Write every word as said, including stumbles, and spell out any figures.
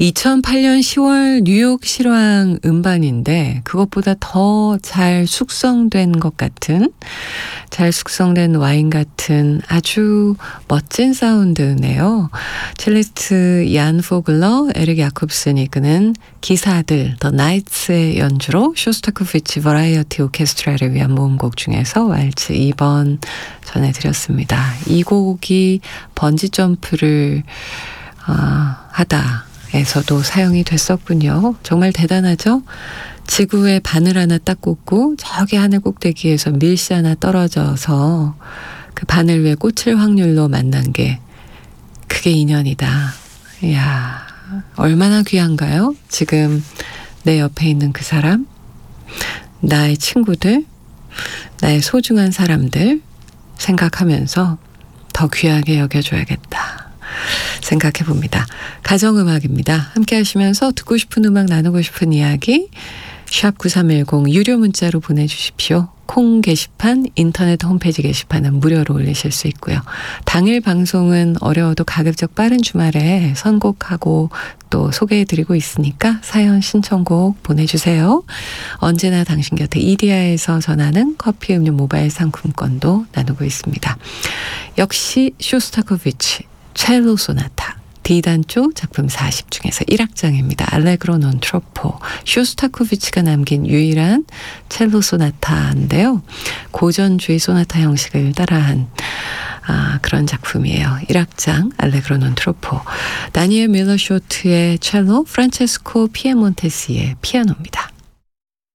이천팔 년 시월 뉴욕 실황 음반인데 그것보다 더 잘 숙성된 것 같은, 잘 숙성된 와인 같은 아주 멋진 사운드네요. 첼리스트 얀 포글러, 에릭 야콥슨이 이끄는 기사들 더 나이츠의 연주로 쇼스타코비치 버라이어티 오케스트라를 위한 모음곡 중에서 왈츠 이 번 전해드렸습니다. 이 곡이 번지점프를 어, 하다 에서도 사용이 됐었군요. 정말 대단하죠? 지구에 바늘 하나 딱 꽂고 저기 하늘 꼭대기에서 밀씨 하나 떨어져서 그 바늘 위에 꽂힐 확률로 만난 게 그게 인연이다. 이야, 얼마나 귀한가요? 지금 내 옆에 있는 그 사람, 나의 친구들, 나의 소중한 사람들 생각하면서 더 귀하게 여겨줘야겠다 생각해 봅니다. 가정음악입니다. 함께 하시면서 듣고 싶은 음악, 나누고 싶은 이야기 샵 구삼일공 유료 문자로 보내주십시오. 콩 게시판, 인터넷 홈페이지 게시판은 무료로 올리실 수 있고요. 당일 방송은 어려워도 가급적 빠른 주말에 선곡하고 또 소개해드리고 있으니까 사연 신청곡 보내주세요. 언제나 당신 곁에 이디야에서 전하는 커피 음료 모바일 상품권도 나누고 있습니다. 역시 쇼스타코비치 첼로 소나타 D단조 작품 사십 중에서 일 악장입니다. 알레그로 non troppo. 쇼스타코비치가 남긴 유일한 첼로 소나타인데요. 고전주의 소나타 형식을 따라한 아, 그런 작품이에요. 일 악장 알레그로 non troppo. 다니엘 밀러 쇼트의 첼로, 프란체스코 피에몬테스의 피아노입니다.